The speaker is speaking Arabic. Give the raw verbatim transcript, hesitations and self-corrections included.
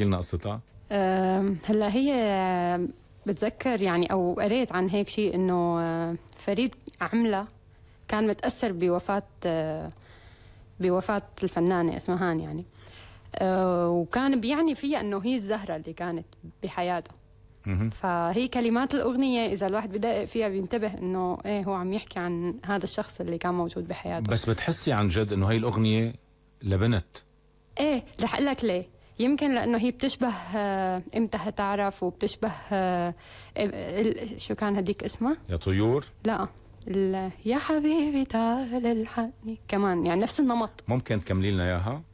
احكي لنا قصتها. أه هلا هي بتذكر يعني او قريت عن هيك شيء انه فريد عملة كان متأثر بوفاة بوفاة الفنانة اسمهان يعني. أه وكان بيعني فيها انه هي الزهرة اللي كانت بحياته. فهي كلمات الأغنية إذا الواحد بدقق فيها بينتبه إنه إيه هو عم يحكي عن هذا الشخص اللي كان موجود بحياته. بس بتحسي عن جد إنه هاي الأغنية لبنت؟ إيه رح أقول لك ليه. يمكن لأنه هي بتشبه آه إمتى هتعرف، وبتشبه آه شو كان هديك اسمها؟ يا طيور؟ لا يا حبيبي تعال الحقني كمان، يعني نفس النمط. ممكن تكملي لنا إياها؟